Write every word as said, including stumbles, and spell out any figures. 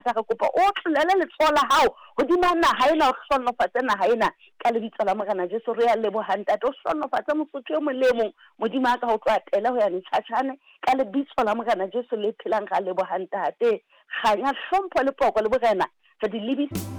sa re kopa o tlolele letsoho la hao hodima naha ena o hlonolofatse naha ena ka lebitso la Morena Jesu re ya lebohang ntate o hlonolofatse Mosotho e mong le mong modimo ka ho tloha tela ho ya Ntjhatjhane ka lebitso la Morena Jesu le phelang ga lebohang ntate kganya hlompho le poko le borena re di lebisa